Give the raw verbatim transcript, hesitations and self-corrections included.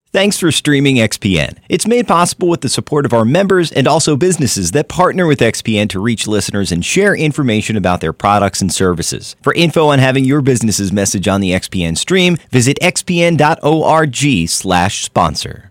Thanks for streaming X P N. It's made possible with the support of our members and also businesses that partner with X P N to reach listeners and share information about their products and services. For info on having your business's message on the X P N stream, visit xpn.org slash sponsor.